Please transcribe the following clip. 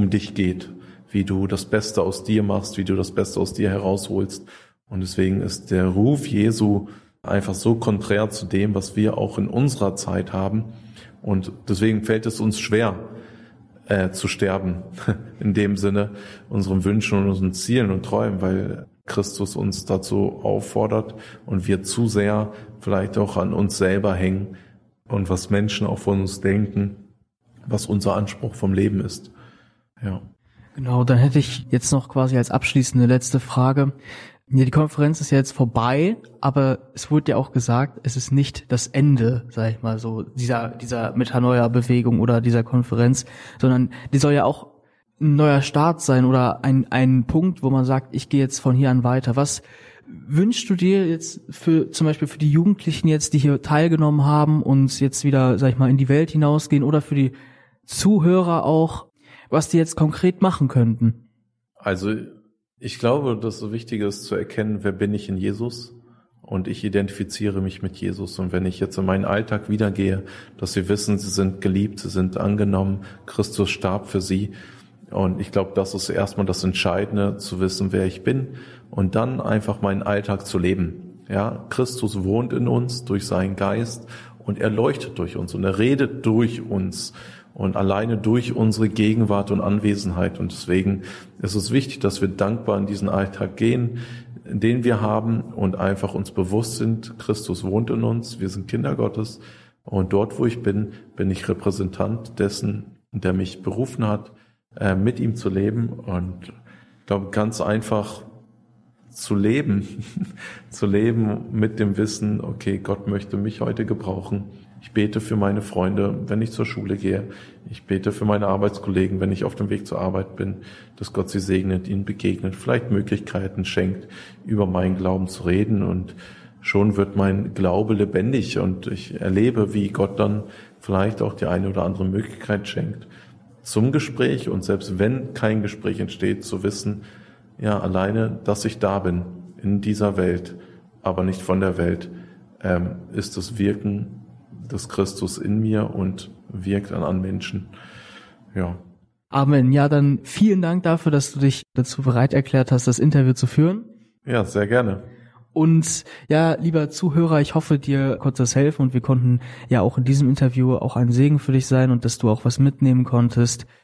um dich geht, wie du das Beste aus dir machst, wie du das Beste aus dir herausholst. Und deswegen ist der Ruf Jesu einfach so konträr zu dem, was wir auch in unserer Zeit haben. Und deswegen fällt es uns schwer, zu sterben, in dem Sinne, unseren Wünschen und unseren Zielen und Träumen, weil Christus uns dazu auffordert und wir zu sehr vielleicht auch an uns selber hängen und was Menschen auch von uns denken, was unser Anspruch vom Leben ist. Ja. Genau, dann hätte ich jetzt noch quasi als abschließende letzte Frage. Ja, die Konferenz ist ja jetzt vorbei, aber es wurde ja auch gesagt, es ist nicht das Ende, sag ich mal so, dieser Metanoia-Bewegung oder dieser Konferenz, sondern die soll ja auch ein neuer Start sein oder ein Punkt, wo man sagt, ich gehe jetzt von hier an weiter. Was wünschst du dir jetzt zum Beispiel für die Jugendlichen jetzt, die hier teilgenommen haben und jetzt wieder, sag ich mal, in die Welt hinausgehen oder für die Zuhörer auch, was die jetzt konkret machen könnten? Also ich glaube, dass so wichtig ist zu erkennen, wer bin ich in Jesus, und ich identifiziere mich mit Jesus. Und wenn ich jetzt in meinen Alltag wiedergehe, dass sie wissen, sie sind geliebt, sie sind angenommen, Christus starb für sie. Und ich glaube, das ist erstmal das Entscheidende, zu wissen, wer ich bin und dann einfach meinen Alltag zu leben. Ja, Christus wohnt in uns durch seinen Geist und er leuchtet durch uns und er redet durch uns. Und alleine durch unsere Gegenwart und Anwesenheit. Und deswegen ist es wichtig, dass wir dankbar in diesen Alltag gehen, den wir haben und einfach uns bewusst sind, Christus wohnt in uns, wir sind Kinder Gottes. Und dort, wo ich bin, bin ich Repräsentant dessen, der mich berufen hat, mit ihm zu leben. Und ich glaube, ganz einfach zu leben mit dem Wissen, okay, Gott möchte mich heute gebrauchen. Ich bete für meine Freunde, wenn ich zur Schule gehe. Ich bete für meine Arbeitskollegen, wenn ich auf dem Weg zur Arbeit bin, dass Gott sie segnet, ihnen begegnet, vielleicht Möglichkeiten schenkt, über meinen Glauben zu reden. Und schon wird mein Glaube lebendig und ich erlebe, wie Gott dann vielleicht auch die eine oder andere Möglichkeit schenkt zum Gespräch. Und selbst wenn kein Gespräch entsteht, zu wissen, ja, alleine, dass ich da bin, in dieser Welt, aber nicht von der Welt, ist das Wirken des Christus in mir und wirkt an Menschen. Ja. Amen. Ja, dann vielen Dank dafür, dass du dich dazu bereit erklärt hast, das Interview zu führen. Ja, sehr gerne. Und ja, lieber Zuhörer, ich hoffe, dir konnte das helfen und wir konnten ja auch in diesem Interview auch ein Segen für dich sein und dass du auch was mitnehmen konntest.